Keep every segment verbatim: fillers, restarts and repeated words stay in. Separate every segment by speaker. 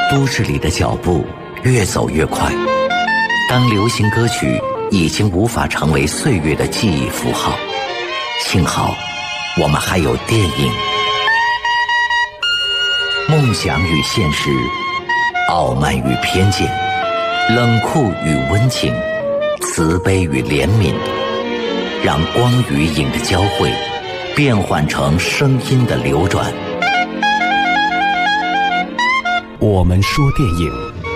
Speaker 1: 都市里的脚步越走越快，当流行歌曲已经无法成为岁月的记忆符号，幸好我们还有电影。梦想与现实，傲慢与偏见，冷酷与温情，慈悲与怜悯，让光与影的交汇变换成声音的流转。
Speaker 2: 我们说电影。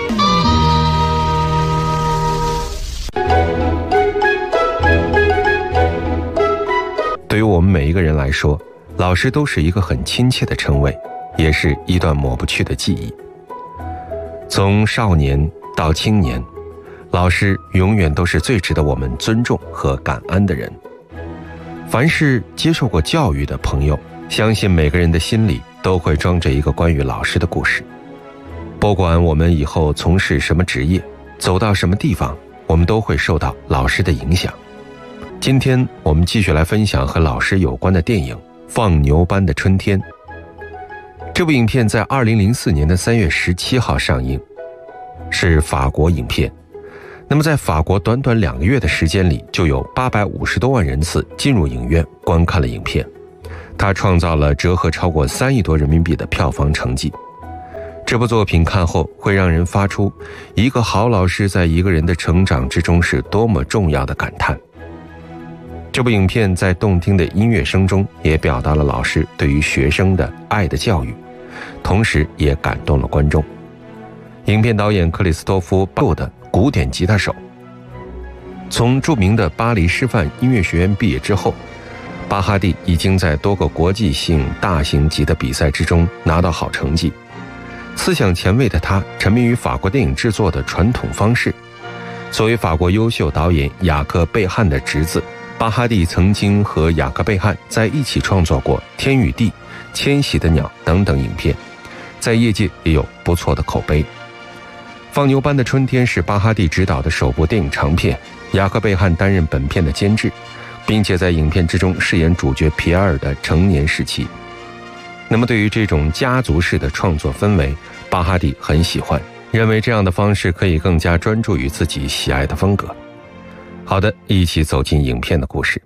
Speaker 2: 对于我们每一个人来说，老师都是一个很亲切的称谓，也是一段抹不去的记忆。从少年到青年，老师永远都是最值得我们尊重和感恩的人。凡是接受过教育的朋友，相信每个人的心里都会装着一个关于老师的故事。不管我们以后从事什么职业，走到什么地方，我们都会受到老师的影响。今天我们继续来分享和老师有关的电影《放牛班的春天》。这部影片在二零零四年的三月十七号上映，是法国影片。那么在法国短短两个月的时间里，就有八百五十多万人次进入影院观看了影片，它创造了折合超过三亿多人民币的票房成绩。这部作品看后会让人发出一个好老师在一个人的成长之中是多么重要的感叹。这部影片在动听的音乐声中也表达了老师对于学生的爱的教育，同时也感动了观众。影片导演克里斯托夫·巴洛的古典吉他手，从著名的巴黎师范音乐学院毕业之后，巴哈蒂已经在多个国际性大型级的比赛之中拿到好成绩。思想前卫的他沉迷于法国电影制作的传统方式。作为法国优秀导演雅克·贝汉的侄子，巴哈蒂曾经和雅克·贝汉在一起创作过《天与地》《迁徙的鸟》等等影片，在业界也有不错的口碑。放牛班的春天是巴哈蒂执导的首部电影长片，雅克·贝汉担任本片的监制，并且在影片之中饰演主角皮埃尔的成年时期。那么对于这种家族式的创作氛围，巴哈蒂很喜欢，认为这样的方式可以更加专注于自己喜爱的风格。好的，一起走进影片的故事。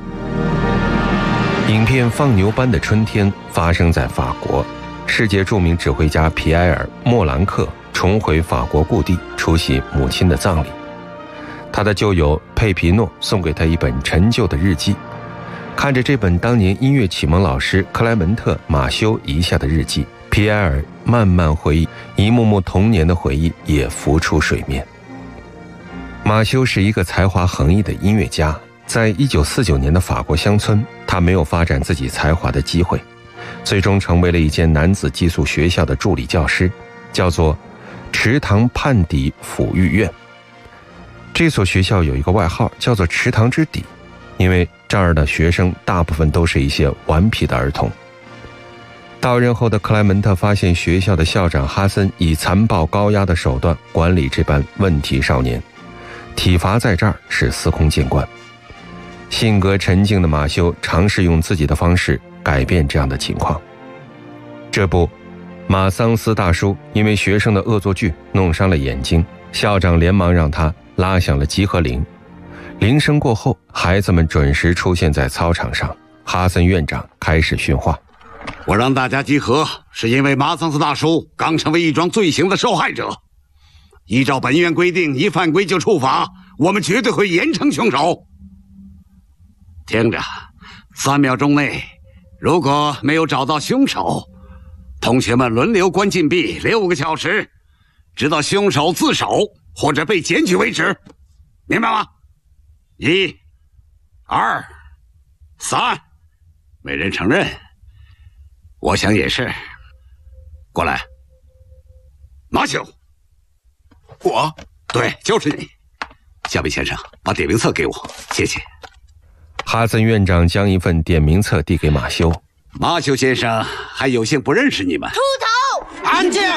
Speaker 2: 影片《放牛班的春天》发生在法国，世界著名指挥家皮埃尔·莫兰克重回法国故地出席母亲的葬礼。他的旧友佩皮诺送给他一本陈旧的日记，看着这本当年音乐启蒙老师克莱门特·马修遗下的日记，皮埃尔慢慢回忆，一幕幕童年的回忆也浮出水面。马修是一个才华横溢的音乐家，在一九四九年的法国乡村，他没有发展自己才华的机会，最终成为了一间男子寄宿学校的助理教师，叫做池塘畔底抚育院。这所学校有一个外号叫做池塘之底，因为这儿的学生大部分都是一些顽皮的儿童。到任后的克莱门特发现学校的校长哈森以残暴高压的手段管理这班问题少年，体罚在这儿是司空见惯。性格沉静的马修尝试用自己的方式改变这样的情况。这不，马桑斯大叔因为学生的恶作剧弄伤了眼睛，校长连忙让他拉响了集合铃。铃声过后，孩子们准时出现在操场上。哈森院长开始训话：
Speaker 3: 我让大家集合，是因为马桑斯大叔刚成为一桩罪行的受害者。依照本院规定，一犯规就处罚，我们绝对会严惩凶手。听着，三秒钟内如果没有找到凶手，同学们轮流关禁闭六个小时，直到凶手自首或者被检举为止，明白吗？一、二、三，没人承认，我想也是。过来，马修。
Speaker 4: 我？
Speaker 3: 对，就是你。夏比先生，把点名册给我，谢谢。
Speaker 2: 哈森院长将一份点名册递给马修。
Speaker 3: 马修先生还有幸不认识你们。
Speaker 5: 秃头，
Speaker 3: 安静。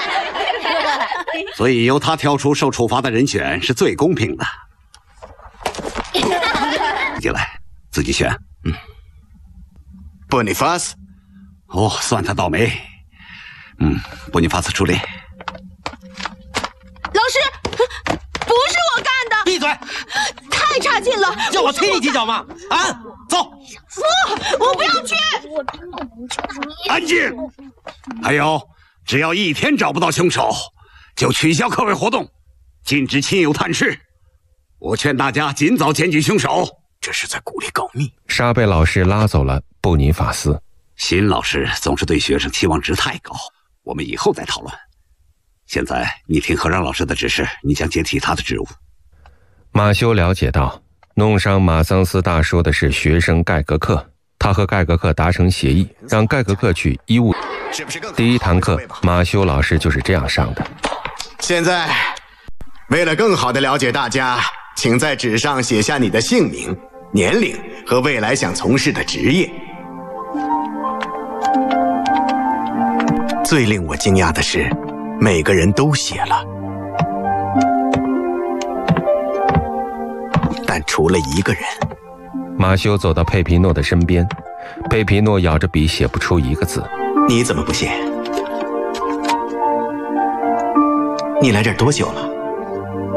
Speaker 3: 所以由他挑出受处罚的人选是最公平的。进来，自己选。嗯。
Speaker 4: 波尼法斯。
Speaker 3: 哦，算他倒霉。嗯，波尼法斯出列。
Speaker 5: 近了。
Speaker 6: 叫我踢你几脚吗？啊，走。
Speaker 5: 父，我不要去。
Speaker 3: 安静。还有，只要一天找不到凶手，就取消课外活动，禁止亲友探视。我劝大家尽早检举凶手。
Speaker 4: 这是在鼓励告密。
Speaker 2: 沙贝老师拉走了布尼法斯。
Speaker 3: 辛老师总是对学生期望值太高，我们以后再讨论。现在你听何让老师的指示，你将接替他的职务。
Speaker 2: 马修了解到，弄伤马桑斯大叔的是学生盖格克，他和盖格克达成协议，让盖格克去医务。第一堂课，马修老师就是这样上的。
Speaker 4: 现在，为了更好地了解大家，请在纸上写下你的姓名、年龄和未来想从事的职业。最令我惊讶的是，每个人都写了，但除了一个人。
Speaker 2: 马修走到佩皮诺的身边，佩皮诺咬着笔写不出一个字。
Speaker 4: 你怎么不写？你来这儿多久了？